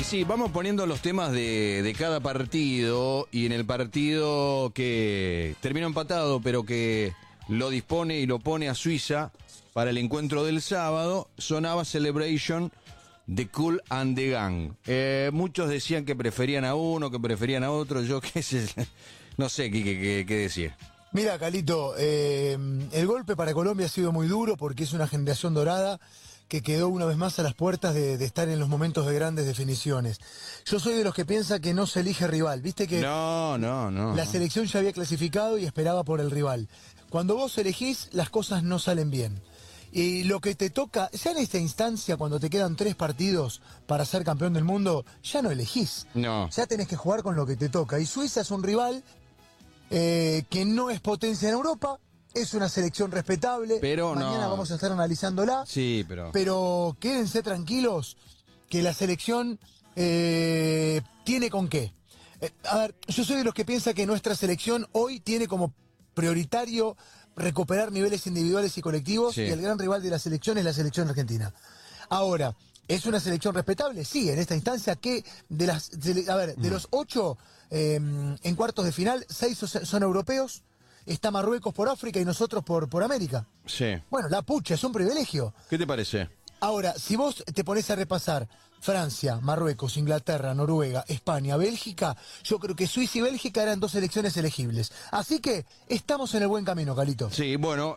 Sí, vamos poniendo los temas de cada partido, y en el partido que terminó empatado, pero que lo dispone y lo pone a Suiza para el encuentro del sábado, sonaba Celebration de Kool and the Gang. Muchos decían que preferían a uno, que preferían a otro, yo qué sé, no sé qué decir. Mira, Calito, el golpe para Colombia ha sido muy duro porque es una generación dorada que quedó una vez más a las puertas de estar en los momentos de grandes definiciones. Yo soy de los que piensa que no se elige rival, viste que No. la selección ya había clasificado y esperaba por el rival. Cuando vos elegís, las cosas no salen bien. Y lo que te toca, ya en esta instancia, cuando te quedan 3 partidos para ser campeón del mundo, ya no elegís. No. Ya tenés que jugar con lo que te toca. Y Suiza es un rival que no es potencia en Europa, es una selección respetable. Pero mañana no. vamos a estar analizándola. Sí, Pero quédense tranquilos que la selección tiene con qué. A ver, yo soy de los que piensa que nuestra selección hoy tiene como prioritario recuperar niveles individuales y colectivos, sí. Y el gran rival de la selección es la selección argentina. Ahora, ¿es una selección respetable? Sí, en esta instancia, que de los 8 en cuartos de final, 6 son europeos, está Marruecos por África y nosotros por América. Sí. Bueno, la pucha, es un privilegio. ¿Qué te parece? Ahora, si vos te pones a repasar Francia, Marruecos, Inglaterra, Noruega, España, Bélgica, yo creo que Suiza y Bélgica eran 2 selecciones elegibles. Así que estamos en el buen camino, Calito. Sí, bueno,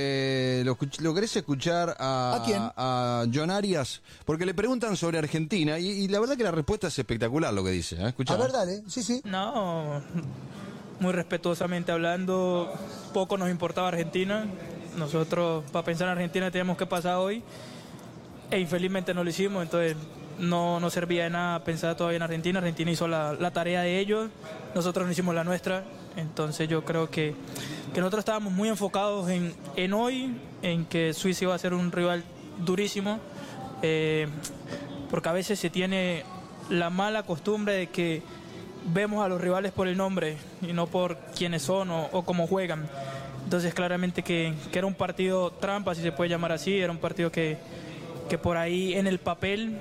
¿lo querés escuchar ¿A quién? a John Arias? Porque le preguntan sobre Argentina y la verdad que la respuesta es espectacular lo que dice. Escuchá. A ver, dale, sí. No, muy respetuosamente hablando, poco nos importaba Argentina. Nosotros, para pensar en Argentina, teníamos que pasar hoy. E infelizmente no lo hicimos, entonces no servía de nada pensar todavía en Argentina. Argentina hizo la tarea de ellos, nosotros no hicimos la nuestra. Entonces yo creo que nosotros estábamos muy enfocados en hoy, en que Suiza iba a ser un rival durísimo, porque a veces se tiene la mala costumbre de que vemos a los rivales por el nombre y no por quiénes son o cómo juegan. Entonces claramente que era un partido trampa, si se puede llamar así, era un partido que por ahí en el papel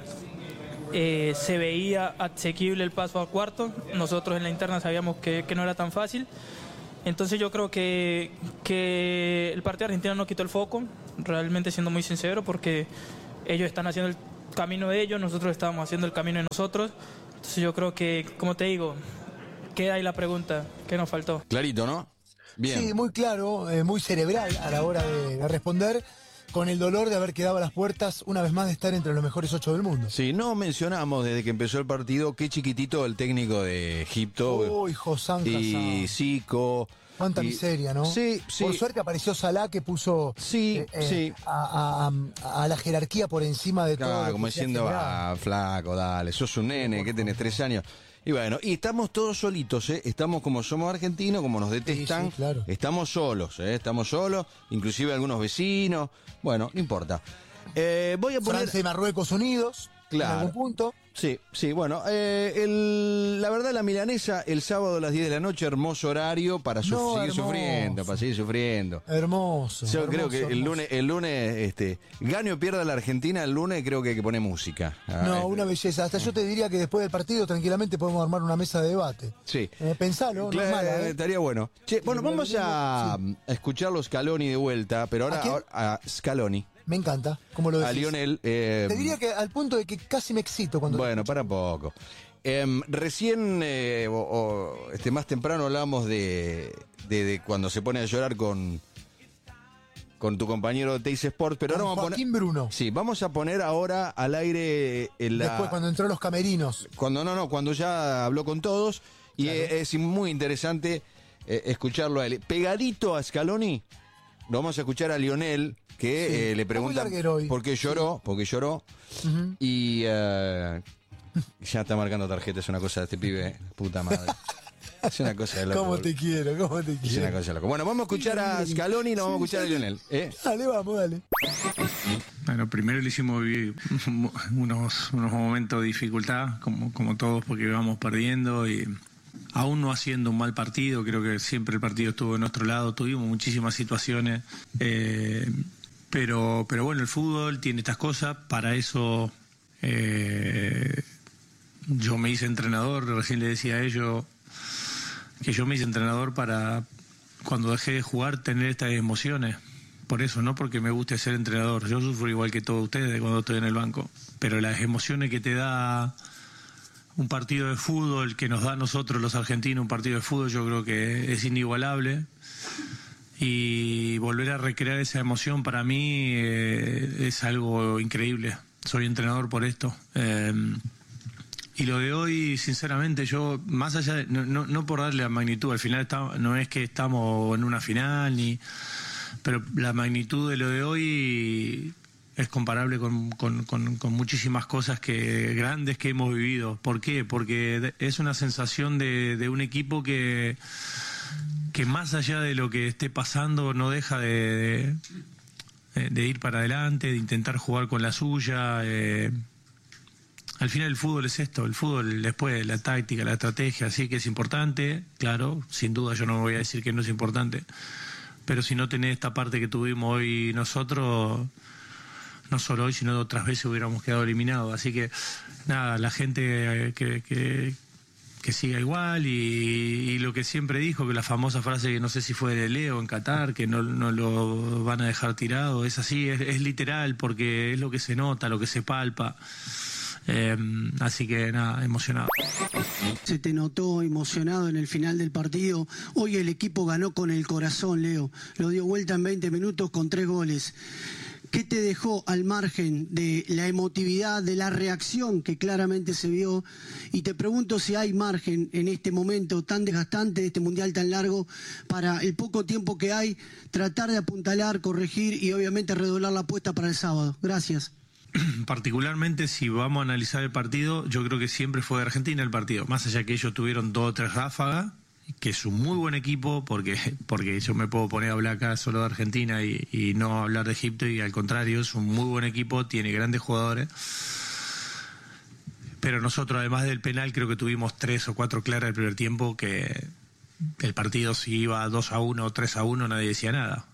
se veía asequible el paso al cuarto. Nosotros en la interna sabíamos que no era tan fácil. Entonces yo creo que el partido de Argentina no quitó el foco, realmente siendo muy sincero, porque ellos están haciendo el camino de ellos, nosotros estábamos haciendo el camino de nosotros. Entonces yo creo que, como te digo, queda ahí la pregunta, ¿qué nos faltó? Clarito, ¿no? Bien. Sí, muy claro, muy cerebral a la hora de responder, con el dolor de haber quedado a las puertas una vez más de estar entre los mejores 8 del mundo. Sí, no mencionamos desde que empezó el partido qué chiquitito el técnico de Egipto. Uy, Hossam y Hassan. Zico. Cuánta miseria, ¿no? Sí. Por suerte apareció Salah, que puso Sí. a la jerarquía por encima de todo. Claro, como diciendo, flaco, dale, sos un nene, que tenés 3 años. Y bueno, y estamos todos solitos, estamos como somos argentinos, como nos detestan, Sí, claro. Estamos solos, inclusive algunos vecinos, bueno, no importa. Voy a poner... Francia y Marruecos unidos, Claro. en algún punto. Sí, bueno, la verdad la milanesa el sábado a las 10 de la noche, hermoso horario para seguir sufriendo. Hermoso. Yo creo que hermoso. el lunes, gane o pierda la Argentina, el lunes creo que hay que poner música. No, una belleza. Hasta yo te diría que después del partido tranquilamente podemos armar una mesa de debate. Sí. Pensalo, no es Claro, mala, estaría bueno. Che, bueno, vamos a escuchar los Scaloni de vuelta, pero ahora a Scaloni, Me encanta, como lo decís. a Lionel. Te diría que al punto de que casi me excito cuando... Bueno, para poco. Recién, más temprano hablábamos de cuando se pone a llorar con tu compañero de Teis Sport, pero ahora vamos a Joaquín poner... Bruno. Sí, vamos a poner ahora al aire... Después, cuando entró a los camerinos. Cuando ya habló con todos, y Claro. es muy interesante escucharlo a él. Pegadito a Scaloni, lo vamos a escuchar a Lionel, que Sí. le pregunta por qué lloró, Ujú. y ya está marcando tarjeta, es una cosa de este pibe, puta madre. Es una cosa de loco. ¿Cómo te quiero? Es una cosa de loco. Bueno, vamos a escuchar a Scaloni y lo vamos a escuchar a Lionel. Dale, vamos, dale. Bueno, primero le hicimos vivir unos momentos de dificultad, como todos, porque íbamos perdiendo y aún no haciendo un mal partido. Creo que siempre el partido estuvo de nuestro lado, tuvimos muchísimas situaciones, pero bueno, el fútbol tiene estas cosas, para eso yo me hice entrenador, recién le decía a ellos que yo me hice entrenador para, cuando dejé de jugar, tener estas emociones. Por eso, no porque me guste ser entrenador. Yo sufro igual que todos ustedes cuando estoy en el banco. Pero las emociones que te da un partido de fútbol, que nos da a nosotros los argentinos un partido de fútbol, yo creo que es inigualable. Y volver a recrear esa emoción para mí es algo increíble. Soy entrenador por esto. Y lo de hoy, sinceramente, yo, más allá de, no por darle la magnitud, al final no es que estamos en una final, pero la magnitud de lo de hoy es comparable con muchísimas cosas grandes que hemos vivido. ¿Por qué? Porque es una sensación de un equipo que más allá de lo que esté pasando no deja de ir para adelante, de intentar jugar con la suya. Al final el fútbol es esto, el fútbol después, la táctica, la estrategia, sí que es importante, claro, sin duda yo no voy a decir que no es importante, pero si no tenés esta parte que tuvimos hoy nosotros, no solo hoy, sino otras veces hubiéramos quedado eliminados. Así que nada, la gente que siga igual y lo que siempre dijo, que la famosa frase que no sé si fue de Leo en Qatar, que no lo van a dejar tirado, es así, es literal, porque es lo que se nota, lo que se palpa. Así que nada, emocionado. Se te notó emocionado en el final del partido. Hoy el equipo ganó con el corazón, Leo. Lo dio vuelta en 20 minutos con 3 goles. ¿Qué te dejó al margen de la emotividad, de la reacción que claramente se vio? Y te pregunto si hay margen en este momento tan desgastante, de este mundial tan largo, para el poco tiempo que hay, tratar de apuntalar, corregir y obviamente redoblar la apuesta para el sábado. Gracias. Particularmente si vamos a analizar el partido, yo creo que siempre fue de Argentina el partido, más allá que ellos tuvieron 2 o 3 ráfagas, que es un muy buen equipo, porque yo me puedo poner a hablar acá solo de Argentina y no hablar de Egipto, y al contrario, es un muy buen equipo, tiene grandes jugadores, pero nosotros además del penal creo que tuvimos 3 o 4 claras el primer tiempo, que el partido si iba 2-1 o 3-1 nadie decía nada.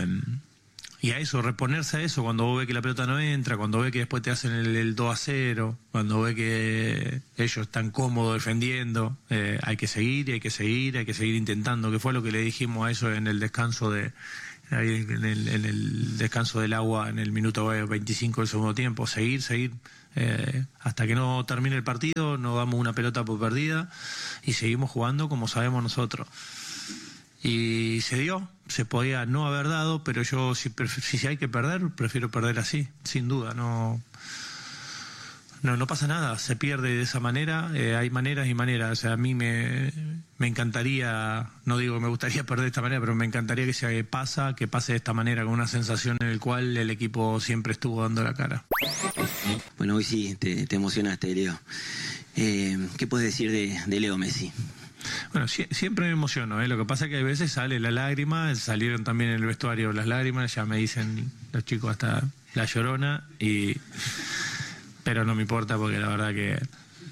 Y a eso, reponerse a eso, cuando vos ves que la pelota no entra, cuando ves que después te hacen el 2-0, cuando ves que ellos están cómodos defendiendo, hay que seguir, hay que seguir intentando, que fue lo que le dijimos a eso en el descanso en el descanso del agua en el minuto 25 del segundo tiempo, seguir, hasta que no termine el partido, no damos una pelota por perdida y seguimos jugando como sabemos nosotros. Y se dio, se podía no haber dado, pero yo si hay que perder, prefiero perder así, sin duda. No pasa nada, se pierde de esa manera, hay maneras y maneras. O sea, a mí me encantaría, no digo que me gustaría perder de esta manera, pero me encantaría que pase de esta manera, con una sensación en la cual el equipo siempre estuvo dando la cara. Bueno, hoy sí, te emocionaste, Leo. ¿Qué puedes decir de Leo Messi? Bueno, siempre me emociono, lo que pasa es que a veces sale la lágrima, salieron también en el vestuario las lágrimas, ya me dicen los chicos hasta la llorona, pero no me importa, porque la verdad que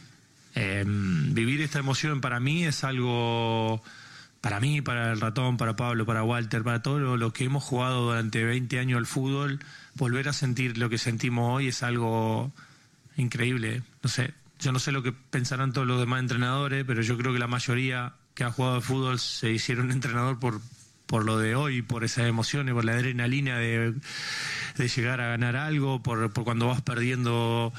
vivir esta emoción para mí es algo, para mí, para el Ratón, para Pablo, para Walter, para todos los que hemos jugado durante 20 años al fútbol, volver a sentir lo que sentimos hoy es algo increíble. No sé, yo no sé lo que pensarán todos los demás entrenadores, pero yo creo que la mayoría que ha jugado al fútbol se hicieron entrenador por lo de hoy, por esas emociones, por la adrenalina de llegar a ganar algo, por cuando vas perdiendo,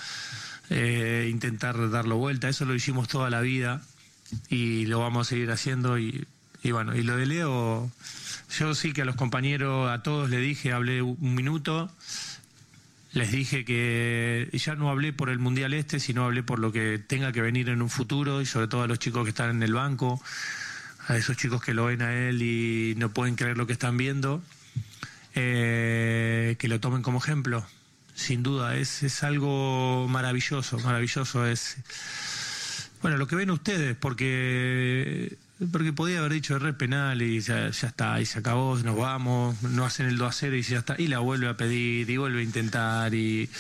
intentar darlo vuelta. Eso lo hicimos toda la vida y lo vamos a seguir haciendo. Y bueno, y lo de Leo, yo sí que a los compañeros, a todos le dije, hablé un minuto. Les dije que ya no hablé por el Mundial sino hablé por lo que tenga que venir en un futuro, y sobre todo a los chicos que están en el banco, a esos chicos que lo ven a él y no pueden creer lo que están viendo, que lo tomen como ejemplo. Sin duda, es algo maravilloso, es bueno lo que ven ustedes, porque podía haber dicho error penal y ya está, y se acabó, nos vamos, no hacen el 2-0 y ya está, y la vuelve a pedir y vuelve a intentar, y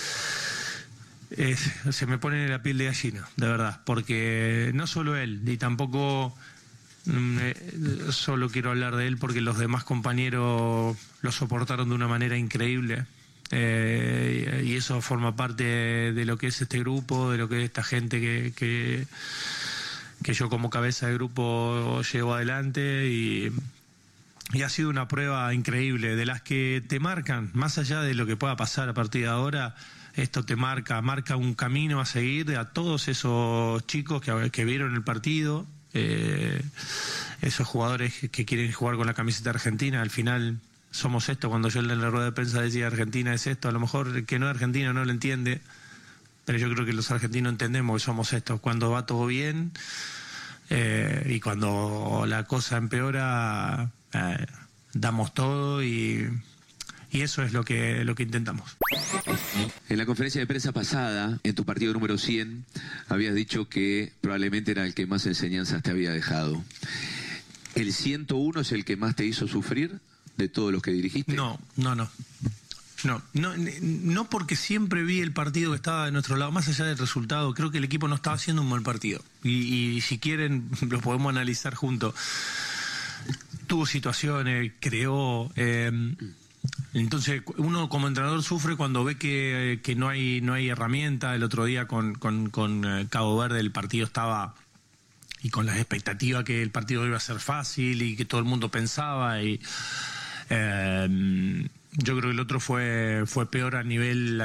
se me pone la piel de gallina, de verdad, porque no solo él, y tampoco solo quiero hablar de él, porque los demás compañeros lo soportaron de una manera increíble. y eso forma parte de lo que es este grupo, de lo que es esta gente que yo como cabeza de grupo llevo adelante, y ha sido una prueba increíble, de las que te marcan, más allá de lo que pueda pasar a partir de ahora. Esto te marca un camino a seguir a todos esos chicos que vieron el partido, esos jugadores que quieren jugar con la camiseta argentina. Al final somos esto. Cuando yo en la rueda de prensa decía Argentina es esto, a lo mejor el que no es argentino no lo entiende, pero yo creo que los argentinos entendemos que somos esto. Cuando va todo bien y cuando la cosa empeora, damos todo, y eso es lo que intentamos. En la conferencia de prensa pasada, en tu partido número 100, habías dicho que probablemente era el que más enseñanzas te había dejado. ¿El 101 es el que más te hizo sufrir de todos los que dirigiste? No, porque siempre vi el partido que estaba de nuestro lado, más allá del resultado. Creo que el equipo no estaba haciendo un buen partido, y si quieren lo podemos analizar juntos. Tuvo situaciones, creó... entonces uno como entrenador sufre cuando ve que no hay herramienta. El otro día con Cabo Verde el partido estaba, y con las expectativas que el partido iba a ser fácil y que todo el mundo pensaba, y yo creo que el otro fue peor a nivel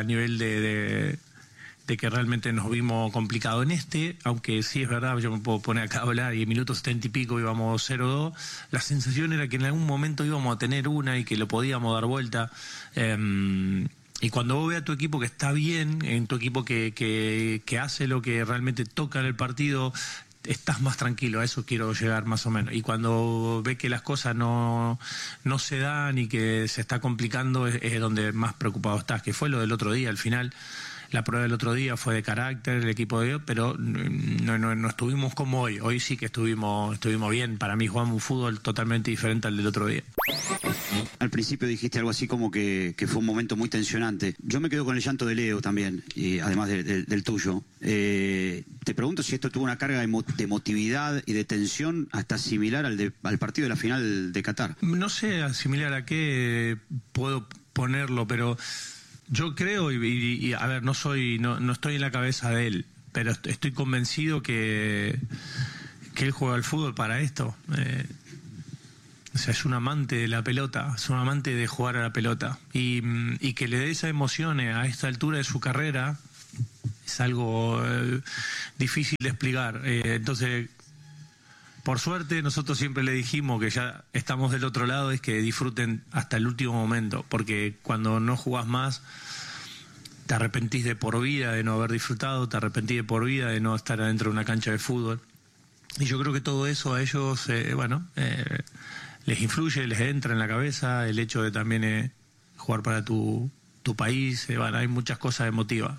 de que realmente nos vimos complicados en este, aunque sí es verdad, yo me puedo poner acá a hablar y en minutos 70 y pico íbamos 0-2, la sensación era que en algún momento íbamos a tener una y que lo podíamos dar vuelta, y cuando vos ves a tu equipo que está bien, en tu equipo que hace lo que realmente toca en el partido, estás más tranquilo. A eso quiero llegar más o menos. Y cuando ves que las cosas no se dan y que se está complicando, es donde más preocupado estás, que fue lo del otro día. Al final la prueba del otro día fue de carácter, el equipo de hoy, pero no estuvimos como hoy. Hoy sí que estuvimos bien. Para mí jugamos un fútbol totalmente diferente al del otro día. Al principio dijiste algo así como que fue un momento muy tensionante. Yo me quedo con el llanto de Leo también, y además del tuyo. Te pregunto si esto tuvo una carga de emotividad y de tensión hasta similar al partido de la final de Qatar. No sé similar a qué puedo ponerlo, pero yo creo, y a ver, no estoy en la cabeza de él, pero estoy convencido que él juega al fútbol para esto. O sea, es un amante de la pelota, es un amante de jugar a la pelota. Y que le dé esa emoción a esta altura de su carrera es algo difícil de explicar. Entonces, por suerte, nosotros siempre le dijimos que ya estamos del otro lado, es que disfruten hasta el último momento, porque cuando no jugás más, te arrepentís de por vida de no haber disfrutado, te arrepentís de por vida de no estar adentro de una cancha de fútbol. Y yo creo que todo eso a ellos, les influye, les entra en la cabeza, el hecho de también jugar para tu país, hay muchas cosas emotivas.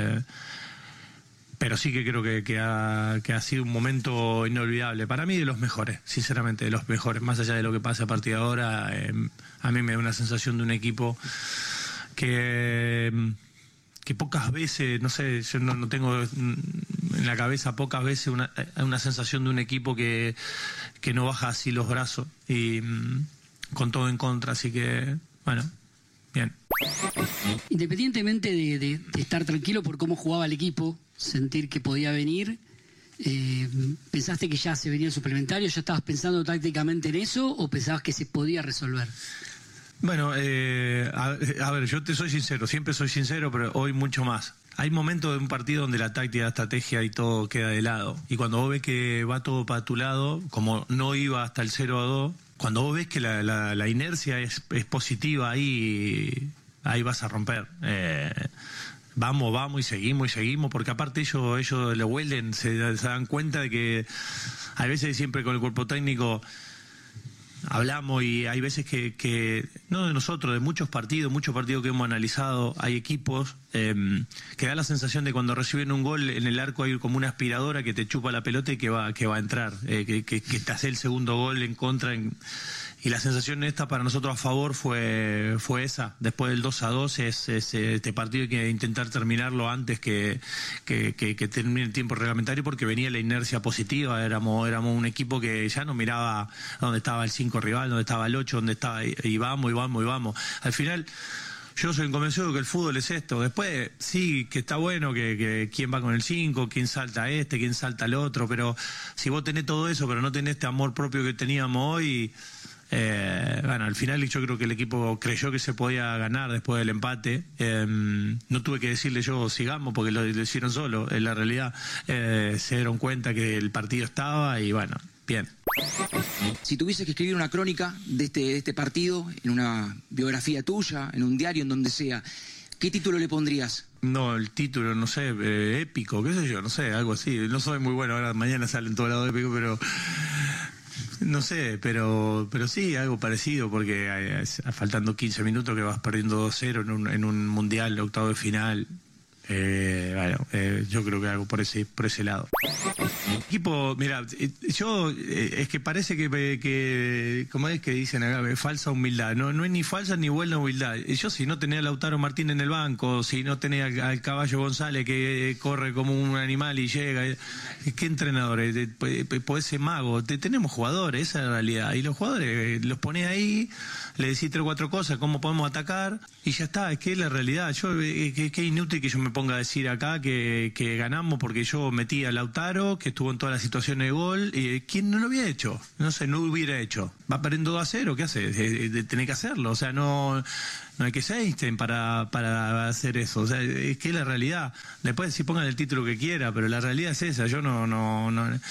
Pero sí que creo que ha sido un momento inolvidable. Para mí de los mejores, sinceramente, de los mejores. Más allá de lo que pase a partir de ahora, a mí me da una sensación de un equipo que pocas veces, no sé, yo no tengo en la cabeza pocas veces una sensación de un equipo que no baja así los brazos y con todo en contra. Así que, bueno, bien. Independientemente de estar tranquilo por cómo jugaba el equipo, sentir que podía venir, ¿pensaste que ya se venía el suplementario? ¿Ya estabas pensando tácticamente en eso o pensabas que se podía resolver? Bueno, a ver, yo te soy sincero, siempre soy sincero, pero hoy mucho más. Hay momentos de un partido donde la táctica, la estrategia y todo queda de lado. Y cuando vos ves que va todo para tu lado, como no iba hasta el 0-2, cuando vos ves que la inercia es positiva, ahí vas a romper. Vamos y seguimos, porque aparte ellos lo huelen, se dan cuenta de que hay veces siempre con el cuerpo técnico hablamos y hay veces que no de nosotros, de muchos partidos que hemos analizado, hay equipos que da la sensación de cuando reciben un gol en el arco hay como una aspiradora que te chupa la pelota y que va a entrar, que te hace el segundo gol en contra. Y la sensación esta para nosotros a favor fue esa. Después del 2-2 es este partido hay que intentar terminarlo antes que termine el tiempo reglamentario, porque venía la inercia positiva. Éramos un equipo que ya no miraba dónde estaba el 5 rival, dónde estaba el 8, dónde estaba, y vamos. Al final yo soy convencido de que el fútbol es esto. Después, sí, que está bueno que quién va con el 5, quién salta quién salta el otro, pero si vos tenés todo eso, pero no tenés este amor propio que teníamos hoy, bueno, al final yo creo que el equipo creyó que se podía ganar después del empate. No tuve que decirle yo sigamos porque lo hicieron solo. En la realidad se dieron cuenta que el partido estaba y bueno, bien. Si tuviese que escribir una crónica de este partido, en una biografía tuya, en un diario, en donde sea, ¿qué título le pondrías? No, el título, no sé, épico, qué sé yo, no sé, algo así. No soy muy bueno, ahora mañana sale en todo lado épico, pero no sé, pero sí, algo parecido, porque faltando 15 minutos que vas perdiendo 2-0 en un mundial, octavo de final. Bueno, yo creo que algo por ese lado. Equipo, mira, yo es que parece que como es que dicen acá, falsa humildad. No es ni falsa ni buena humildad. Yo si no tenía a Lautaro Martín en el banco, si no tenía al Caballo González que corre como un animal y llega, ¿qué entrenadores? Podés ser mago. Tenemos jugadores, esa es la realidad. Y los jugadores los ponés ahí, le decís 3 o 4 cosas, cómo podemos atacar, y ya está. Es que es la realidad. Que es inútil que yo me ponga a decir acá que ganamos porque yo metí a Lautaro, que estuvo en todas las situaciones de gol, y ¿quién no lo había hecho? No sé, no lo hubiera hecho. Va perdiendo 2-0, ¿qué hace? Tenés que hacerlo, o sea, no hay que ser Einstein para hacer eso, o sea, es que es la realidad. Después si pongan el título que quiera, pero la realidad es esa. Yo no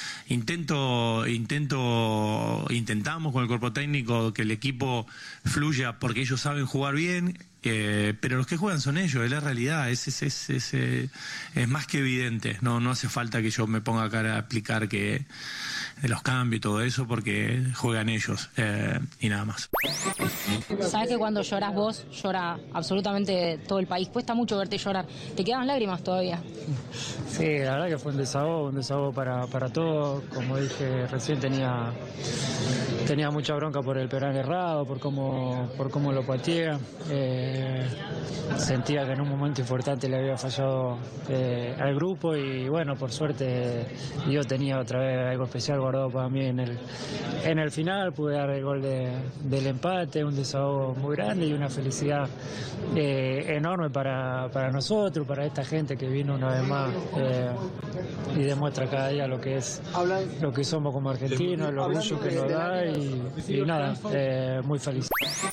intentamos con el cuerpo técnico que el equipo fluya porque ellos saben jugar bien. Pero los que juegan son ellos, es la realidad, es más que evidente. No hace falta que yo me ponga acá a explicar que de los cambios y todo eso, porque juegan ellos y nada más. Sabes que cuando lloras vos, llora absolutamente todo el país. Cuesta mucho verte llorar. ¿Te quedan lágrimas todavía? Sí, la verdad que fue un desahogo para todos. Como dije recién, tenía mucha bronca por el penal errado, por cómo lo pateé. Sentía que en un momento importante le había fallado al grupo y bueno, por suerte yo tenía otra vez algo especial guardado para mí en el final. Pude dar el gol del empate, un desahogo muy grande y una felicidad enorme para nosotros, para esta gente que vino una vez más y demuestra cada día lo que somos como argentinos, el orgullo que nos da y nada, muy feliz.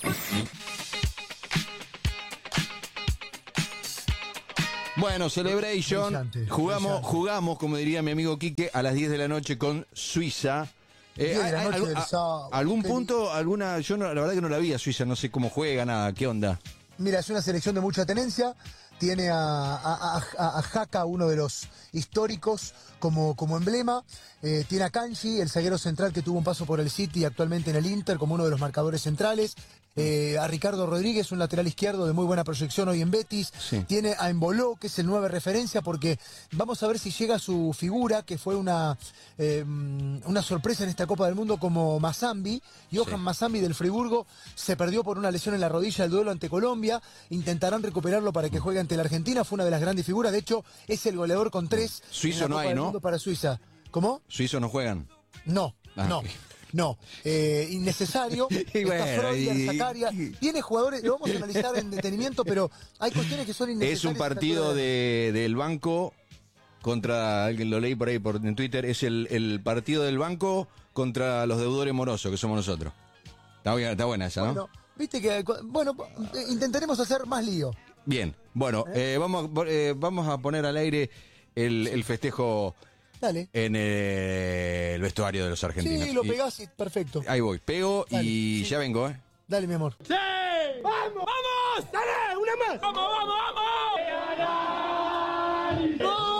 Bueno, Celebration, jugamos, como diría mi amigo Quique, a las 10 de la noche con Suiza. ¿Algún punto, alguna? Yo la verdad que no la vi a Suiza, no sé cómo juega, nada, ¿qué onda? Mira, es una selección de mucha tenencia, tiene a Jaca, uno de los históricos, como emblema, tiene a Kanji, el zaguero central que tuvo un paso por el City y actualmente en el Inter, como uno de los marcadores centrales. A Ricardo Rodríguez, un lateral izquierdo de muy buena proyección hoy en Betis. Sí. Tiene a Embolo, que es el 9 referencia, porque vamos a ver si llega su figura, que fue una sorpresa en esta Copa del Mundo, como Mazambi. Johan Mazambi del Friburgo se perdió por una lesión en la rodilla el duelo ante Colombia. Intentarán recuperarlo para que juegue ante la Argentina. Fue una de las grandes figuras. De hecho, es el goleador con 3. Suizo no hay, ¿no? Para Suiza. ¿Cómo? ¿Suizo no juegan? No, no. No, innecesario. Está Freuler, Zakaria. Tiene jugadores, lo vamos a analizar en detenimiento, pero hay cuestiones que son innecesarias. Es un partido del banco contra, alguien lo leí por ahí en Twitter, es el partido del banco contra los deudores morosos, que somos nosotros. Está buena esa, ¿no? Bueno, viste que, intentaremos hacer más lío. Bien, bueno, vamos a poner al aire el festejo. Dale. En el vestuario de los argentinos. Sí, lo pegás y perfecto. Ahí voy, pego. Dale, y sí. Ya vengo, Dale, mi amor. ¡Sí! ¡Vamos! ¡Vamos! ¡Dale! ¡Una más! ¡Vamos, vamos, vamos!